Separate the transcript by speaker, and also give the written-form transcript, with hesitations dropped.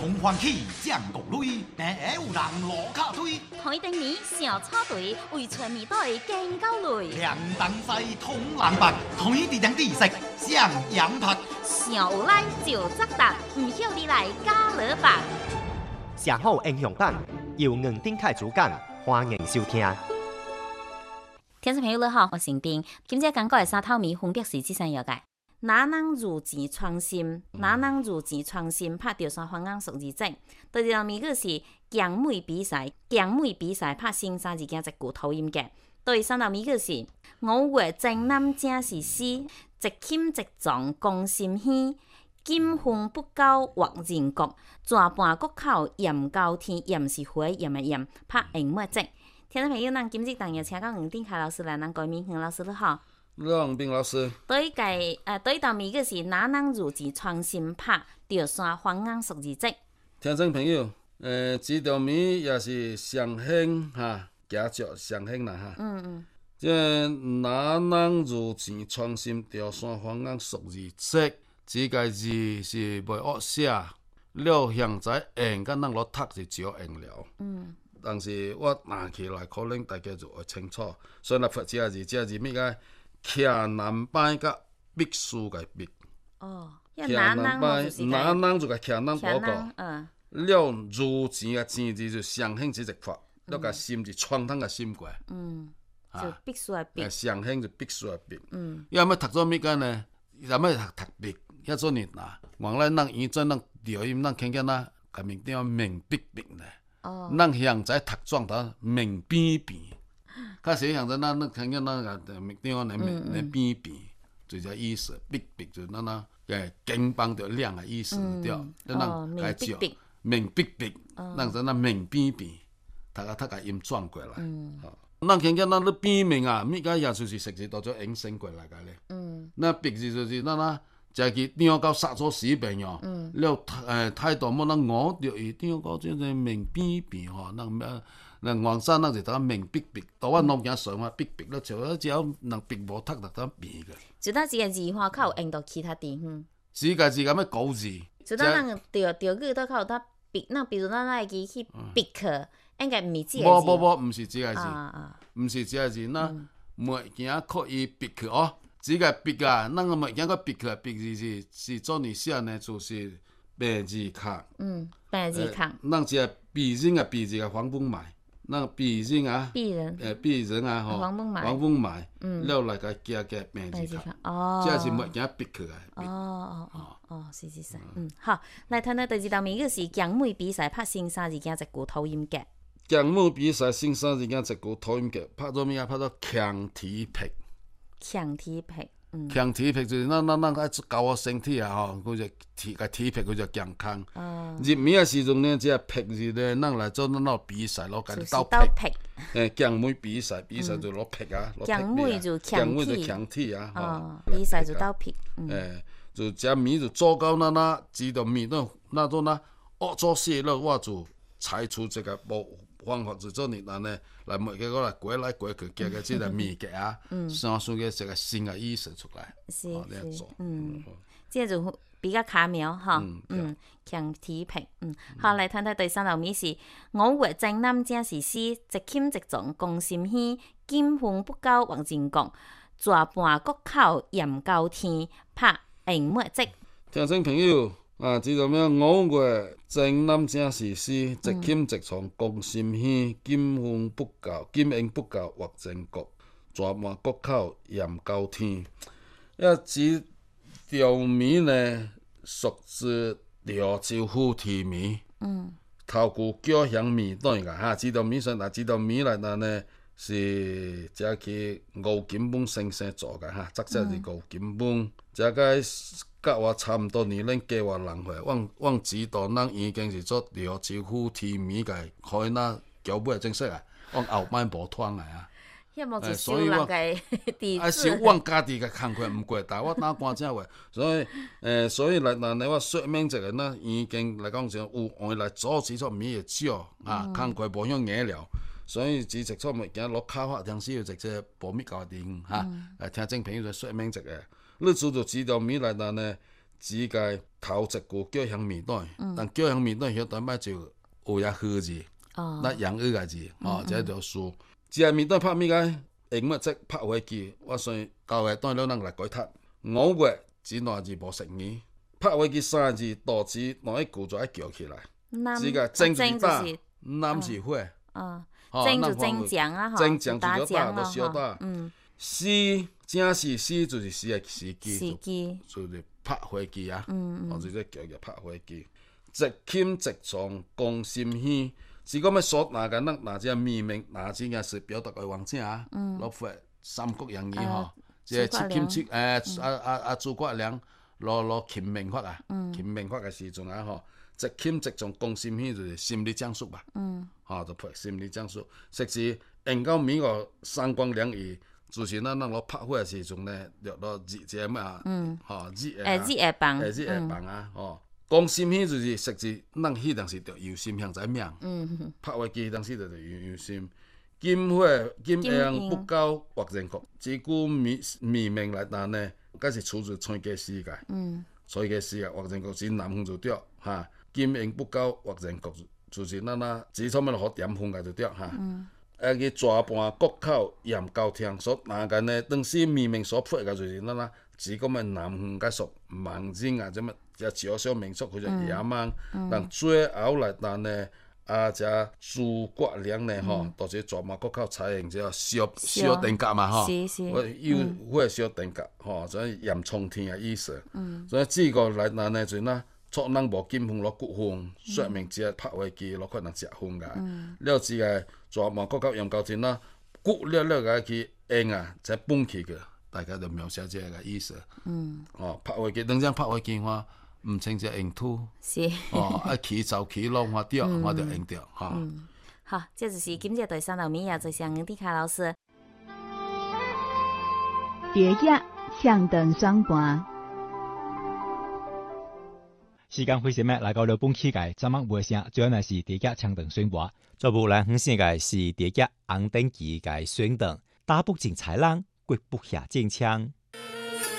Speaker 1: 从欢喜降国内，哪有人落卡堆？
Speaker 2: 台灯谜小草队为全面队敬到累，
Speaker 1: 亮灯西通蓝白，台地两地色上羊拍。
Speaker 2: 上有来就作答，唔晓你来加勒吧。
Speaker 3: 写好英雄版，由硬顶开主讲，欢迎收听。
Speaker 2: 听众朋友你好，我是丁。今朝讲过的三套谜分别是这三样嘅。哪能如钱创新？哪能如钱创新？拍掉三方眼属字证。第二道谜个是强妹比赛，强妹比赛拍先三字件一句头音嘅。第三道谜个是5月正南正是死，一襟一撞攻心稀。金风不高惑人国，蛇盘国口炎高天，炎是火炎的炎，拍红墨迹。听众朋友，咱今日当日请到黄定凯老师来，咱改名黄老师你好。
Speaker 4: 王斌老师，
Speaker 2: 对一道谜个是哪能如钱创新拍着山方眼属字迹。
Speaker 4: 听众朋友，这道谜也是上兴哈，家族上兴啦哈。这哪能如钱创新着山方眼属字迹？这个字是袂恶写，了现在用甲咱落读是少用了。但是我拿起来，可能大家就会清楚。所以咱发这个字，这个字咩个？徛南摆甲必须个必。
Speaker 2: 哦，
Speaker 4: 徛南摆，哪能就个徛南嗰个。了如钱个钱字就上兴这一法，了个心字创通个心过。
Speaker 2: 就必须个必。
Speaker 4: 上兴就必须个必。要么读做咩个呢？要么读必，遐做呢呐。原来咱以前咱调音，咱听见呐，甲名叫明必必呢。咱现在读状的明边边。较实现在咱听见咱个名调来边边，就这意思。必必就咱金帮着亮的意思对。咱该照明必必，咱在那明边边，读甲音转过来。咱听见咱咧边面啊，咪个也就是实际到咗影升过来个咧。那必字就是咱啊，就去张到杀咗死病哦。了态度冇咱我着伊张到即个明边边吼，咱黄山咱就当明必必，台湾拢惊上啊必必了，就只要人必无读就当变个。
Speaker 2: 就当这个字话，较有用到其他地方。
Speaker 4: 这个字咁样古字。
Speaker 2: 就当咱着语都较有当必，那比如咱来去必去，应该毋是这个字。
Speaker 4: 唔是这个字，唔是这个字，咱袂惊刻意必去哦。这个必啊，咱个袂惊个必去，必字是做你写呢，就是白字卡。
Speaker 2: 白字卡。
Speaker 4: 咱这个鄙人啊，鄙字个黄本买。那鄙人啊，鄙人啊，吼，黄本买，了来个加病字卡，这是袂惊逼去个。
Speaker 2: 是。好，来睇睇第二道谜，个是强妹比赛拍先三字件一句头音格。
Speaker 4: 强妹比赛先三字件一句头音格，拍做咩啊？拍做强体魄。
Speaker 2: 强体魄。
Speaker 4: 强体魄就是咱爱搞我身体啊吼，佢就体魄佢就健康。入面的时阵呢，这魄是咧，咱来做咱比赛攞家己斗魄。强妹比赛就攞魄啊，
Speaker 2: 强妹就
Speaker 4: 强体啊。
Speaker 2: 比赛就斗魄。
Speaker 4: 就这面就做到那知道面那做那恶作事了，我就采取这个方法，就做你呢来每个来过去，加个这个面格啊，想出个这个新的意思出来。
Speaker 2: 是，
Speaker 4: 这
Speaker 2: 就比较巧妙哈。强体魄。好，来睇睇第三道谜是5月正南正是死，一襟一撞攻心稀，金风不高惑人国，蛇盘国口炎高天，拍红墨迹。
Speaker 4: 听众朋友啊，知道咩？5月正南正是死，一襟一撞攻心稀，金风不高惑人国，蛇盘国口炎高天。这条谜呢，属是潮州府题谜。头句叫响谜对个哈，这条谜上，这条谜来呢是这个吴金峰先生做个哈，作者是吴金峰。这个甲我差不多年龄，加我人岁，往指导咱已经是做潮州府题谜个，可以咱脚尾正式啊，往后摆无拖来啊。
Speaker 2: 所以我
Speaker 4: 是阮家己个工课毋过，但我打官正话，所以来我说明一个，咱已经来讲有用来阻止出谜的少啊，工课无向硬了，所以只直出物件落卡法，当时要直接保密家庭哈，听众朋友就说明一个，你做就知道谜来呢， 只个头一句叫香米蛋，但叫香米蛋晓得摆就有遐好字，那洋二个字，这条书。食米蛋拍米个，下末即拍火机，我算9月等了人来改读。5月只偌字无成语，拍火機3個字，大字兩個句就愛叫起來。這個蒸就是打，南是火。
Speaker 2: 蒸就蒸醬啊，
Speaker 4: 蒸醬就叫打，就小打。死正是死就是死嘅時機，就是拍火機啊。就是叫拍火機。一襟一床共心喜，是講要說哪個人哪隻秘密，哪隻嘅是表達嘅完整啊。老佛三國演義吼。即七欽七諸葛亮攞秦明法啊，秦明法嘅時陣啊吼，一欽一種講心喜就是心理講述吧，就拍心理講述。實是用到美國三光兩儀，就是咱攞拍火嘅時陣咧，就攞日隻嘛，日飯啊，講心喜就是實是咱迄陣時着有心向在命，拍火機當時就有心。金火金陽不高或人國，自古秘名來談呢，嗰是出自崔家詩嘅。崔家詩啊，或人國是南方就對嚇。金陽不高或人國，就是咱啊，只錯咩好點風嘅就對嚇。去抓盤國口鹽高聽所哪間呢？當時秘名所配嘅就是咱啊，只講咩南方嘅屬盲人啊，咁啊，只少少民俗佢就野蠻，但最後來談呢。只諸葛亮呢，吼，都是專門國口採用這小電甲嘛，吼，我有火小電甲，吼，所以炎衝天嘅意思。所以這個來嗱呢，就嗱，錯人無金風攞骨風，說明只拍火機攞可能食風噶。了之個專門國口用高天啦，骨了個去用啊，才崩起個，大家就描寫這個意思。拍火機，等陣拍火機話。唔清只用土，起走起落我掉，我就用掉哈。
Speaker 2: 好，這就是今日對三道米也最想的卡老師。
Speaker 5: 蝶仔向燈雙盤。
Speaker 6: 時間非常咩，來到了本期嘅節目尾聲，最後呢是蝶仔向燈雙盤。做無來很先嘅是蝶仔紅燈記嘅雙燈，打不進豺狼，骨不下正槍。